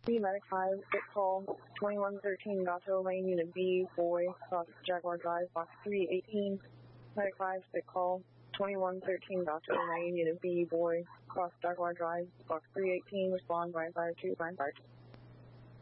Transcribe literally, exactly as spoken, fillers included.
Medic five, get call, twenty-one thirteen Gato Lane, Unit B, boy, cross Jaguar Drive, box three eighteen. Medic five, get call, twenty-one thirteen Gato Lane, Unit B, boy, cross Jaguar Drive, box three eighteen, respond by fire two nine five.